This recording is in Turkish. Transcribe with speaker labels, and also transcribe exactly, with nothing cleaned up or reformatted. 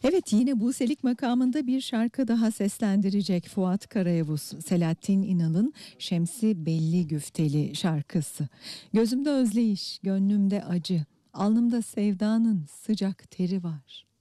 Speaker 1: Evet, yine Buselik makamında bir şarkı daha seslendirecek Fuat Karayavuz. Selahattin İnal'ın Şemsi Belli Güfteli şarkısı. Gözümde özleyiş, gönlümde acı, alnımda sevdanın sıcak teri var.